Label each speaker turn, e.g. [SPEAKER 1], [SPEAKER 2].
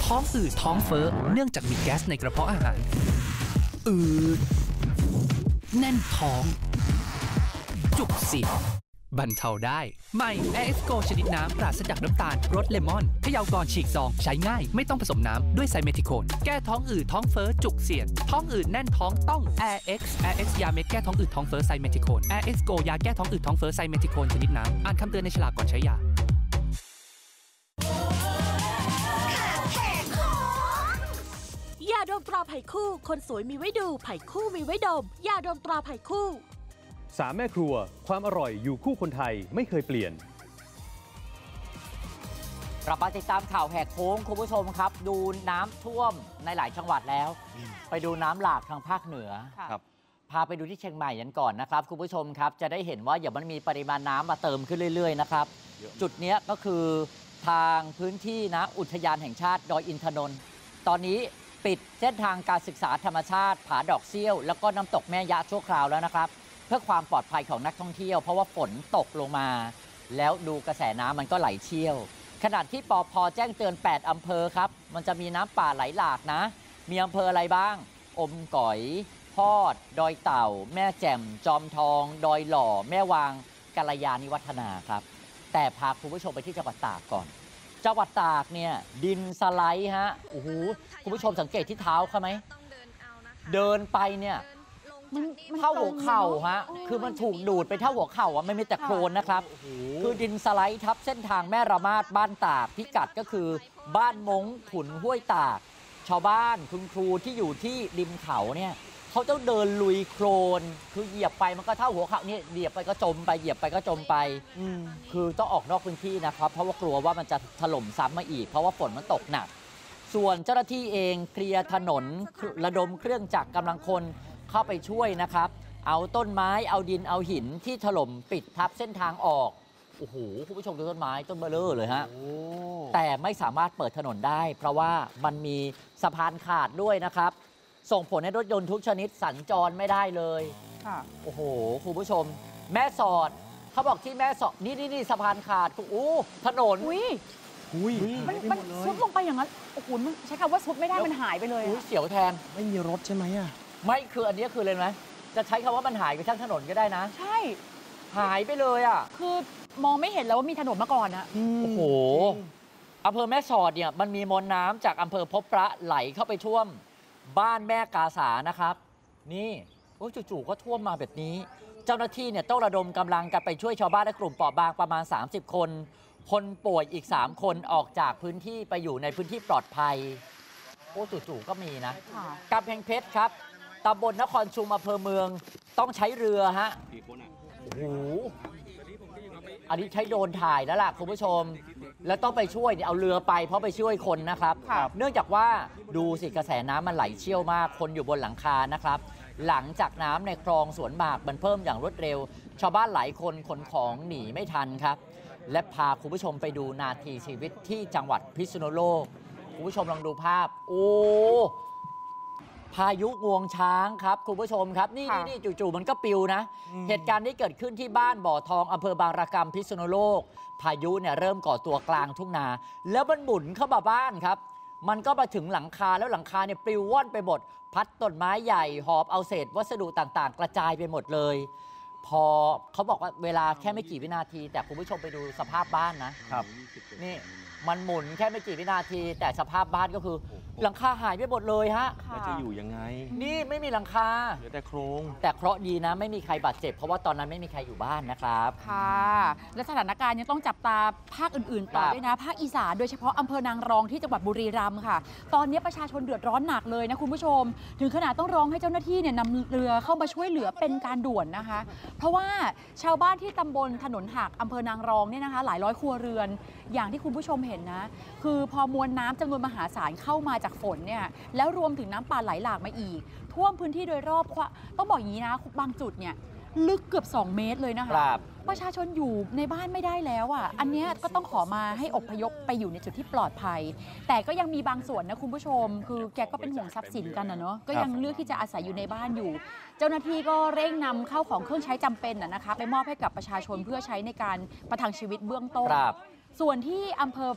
[SPEAKER 1] ท้องอืดท้องเฟ้อเนื่องจากมีแก๊สในกระเพาะอาหารอืดแน่นท้องจุกเสียดบรรเทาได้ใหม่ AirXGO ชนิดน้ำปราศจากน้ำตาลรสเลมอนเขย่าก่อนฉีกซองใช้ง่ายไม่ต้องผสมน้ำด้วยไซเมทิโคนแก้ท้องอืดท้องเฟ้อจุกเสียดท้องอืดแน่นท้องต้อง AirX ยาเม็ดแก้ท้องอืดท้องเฟ้อไซเมทิโคน AirXGO ยาแก้ท้องอืดท้องเฟ้อไซเมทิโคนชนิดน้ำอ่านคำเตือนในฉลากก่อนใช้ย
[SPEAKER 2] ายาดมตราไผ่คู่คนสวยมีไว้ดูไผ่คู่มีไว้ดมยาดมตราไผ่คู่
[SPEAKER 3] 3 แม่ครัวความอร่อยอยู่คู่คนไทยไม่เคยเปลี่ยน
[SPEAKER 4] กลับมาติดตามข่าวแหกโค้งคุณผู้ชมครับดูน้ำท่วมในหลายจังหวัดแล้วไปดูน้ำหลากทางภาคเหนือพาไปดูที่เชียงใหม่กันก่อนนะครับคุณผู้ชมครับจะได้เห็นว่าอย่ามันมีปริมาณน้ำมาเติมขึ้นเรื่อยๆนะครับจุดนี้ก็คือทางพื้นที่นะอุทยานแห่งชาติดอยอินทนนท์ตอนนี้ปิดเส้นทางการศึกษาธรรมชาติผาดอกเซี่ยวแล้วก็น้ำตกแม่ยะชั่วคราวแล้วนะครับเพื่อความปลอดภัยของนักท่องเที่ยวเพราะว่าฝนตกลงมาแล้วดูกระแสน้ำมันก็ไหลเชี่ยวขณะที่ปภ.แจ้งเตือน8อำเภอครับมันจะมีน้ำป่าไหลหลากนะมีอำเภออะไรบ้างอมก๋อยพอดดอยเต่าแม่แจ่มจอมทองดอยหล่อแม่วางกัลยาณิวัฒนาครับแต่พาคุณผู้ชมไปที่จังหวัดตากก่อนจังหวัดตากเนี่ยดินสไลด์ฮะโอ้โหคุณผู้ชมสังเกตที่เท้าเขาไหมเดินไปเนี่ยเท่าหัวเข่าฮะคือมันถูกดูดไปเท่าหัวเข่าอ่ะไม่มีแต่โคลนนะครับคือดินสไลด์ทับเส้นทางแม่ระมาดบ้านตากพิกัดก็คือบ้านมงขุนห้วยตากชาวบ้านคุณครูที่อยู่ที่ริมเขาเนี่ยเขาต้องเดินลุยโคลนคือเหยียบไปมันก็เท่าหัวเข่านี่เหยียบไปก็จมไปเหยียบไปก็จมไปคือต้องออกนอกพื้นที่นะครับเพราะว่ากลัวว่ามันจะถล่มซ้ำมาอีกเพราะว่าฝนมันตกหนักส่วนเจ้าหน้าที่เองเคลียร์ถนนระดมเครื่องจักรกำลังคนเข้าไปช่วยนะครับเอาต้นไม้เอาดินเอาหินที่ถล่มปิดทับเส้นทางออกโอ้โหคุณผู้ชมดูต้นไม้ต้นเบลอเลยฮะแต่ไม่สามารถเปิดถนนได้เพราะว่ามันมีสะพานขาดด้วยนะครับส่งผลให้รถยนต์ทุกชนิดสัญจรไม่ได้เลยโอ้โหคุณผู้ชมแม่สอดเขาบอกที่แม่สอดนี่สะพานขาดถนน
[SPEAKER 5] มันซุดลงไปอย่างนั้นโอ้โหใช้คำว่าซุดไม่ได้มันหายไปเลย
[SPEAKER 4] เสียวแทน
[SPEAKER 6] ไม่มีรถใช่ไหม
[SPEAKER 4] ไม่คืออันนี้คือเลยไหมจะใช้คำว่ามันหายไปทั้งถนนก็ได้นะ
[SPEAKER 5] ใช่
[SPEAKER 4] หายไปเลย
[SPEAKER 5] คือมองไม่เห็นแล้วว่ามีถนนมาก่อน
[SPEAKER 4] โอ้โหอำเภอแม่สอดเนี่ยมันมีมวลน้ำจากอำเภอพบพระไหลเข้าไปท่วมบ้านแม่กาสานะครับนี่จู่ๆก็ท่วมมาแบบนี้เจ้าหน้าที่เนี่ยต้องระดมกำลังกันไปช่วยชาวบ้านและกลุ่มเปราะบางประมาณ30คนคนป่วยอีก3คนออกจากพื้นที่ไปอยู่ในพื้นที่ปลอดภัยจู่ๆก็มีนะกำแพงเพชรครับตำบลนครชุมอำเภอเมืองต้องใช้เรือฮะโอ้โหอันนี้ใช้โดรนถ่ายแล้วล่ะคุณผู้ชมแล้วต้องไปช่วยเอาเรือไปเพราะไปช่วยคนนะครับเนื่องจากว่าดูสิกระแสน้ำมันไหลเชี่ยวมากคนอยู่บนหลังคานะครับหลังจากน้ำในคลองสวนหมากมันเพิ่มอย่างรวดเร็วชาวบ้านหลายคนขนของหนีไม่ทันครับและพาคุณผู้ชมไปดูนาทีชีวิตที่จังหวัดพิษณุโลกคุณผู้ชมลองดูภาพพายุงวงช้างครับคุณผู้ชมครับนี่จู่ๆมันก็ปิวนะเหตุการณ์นี้เกิดขึ้นที่บ้านบ่อทองอำเภอบางระกำพิษณุโลกพายุเนี่ยเริ่มก่อตัวกลางทุ่งนาแล้วมันหมุนเข้ามาบ้านครับมันก็มาถึงหลังคาแล้วหลังคาเนี่ยปลิวว่อนไปหมดพัดต้นไม้ใหญ่หอบเอาเศษวัสดุต่างๆกระจายไปหมดเลยพอเขาบอกว่าเวลาแค่ไม่กี่วินาทีแต่คุณผู้ชมไปดูสภาพบ้านนะครับนี่มันหมุนแค่ไม่กี่วินาทีแต่สภาพบ้านก็คือหลังคาหายไปหมดเลยฮะ
[SPEAKER 6] แล้วจะอยู่ยังไง
[SPEAKER 4] นี่ไม่มีหลังคา
[SPEAKER 6] เหลือแต่โครง
[SPEAKER 4] แต่เคราะห์ดีนะไม่มีใครบาดเจ็บเพราะว่าตอนนั้นไม่มีใครอยู่บ้านนะครับ
[SPEAKER 5] ค่ะและสถานการณ์ยังต้องจับตาภาคอื่นๆต่อด้วยนะภาคอีสานโดยเฉพาะอำเภอนางรองที่จังหวัดบุรีรัมย์ค่ะตอนนี้ประชาชนเดือดร้อนหนักเลยนะคุณผู้ชมถึงขนาดต้องร้องให้เจ้าหน้าที่เนี่ยนำเรือเข้ามาช่วยเหลือเป็นการด่วนนะคะเพราะว่าชาวบ้านที่ตำบลถนนหักอำเภอนางรองเนี่ยนะคะหลายร้อยครัวเรือนอย่างที่คุณผู้ชมเห็นนะคือพอมวลน้ำจำนวนมหาศาลเข้ามาจากฝนเนี่ยแล้วรวมถึงน้ำป่าไหลหลากมาอีกท่วมพื้นที่โดยรอบต้องบอกอย่างนี้นะบางจุดเนี่ยลึกเกือบ2 เมตรเลยนะคะประชาชนอยู่ในบ้านไม่ได้แล้วอันนี้ก็ต้องขอมาให้อพยพไปอยู่ในจุดที่ปลอดภัยแต่ก็ยังมีบางส่วนนะคุณผู้ชมคือแกก็เป็นห่วงทรัพย์สินกันเนาะก็ยังเลือกที่จะอาศัยอยู่ในบ้านอยู่เจ้าหน้าที่ก็เร่งนำเข้าของเครื่องใช้จำเป็นนะคะไปมอบให้กับประชาชนเพื่อใช้ในการประทังชีวิตเบื้องต้นส่วนที่อำเภอ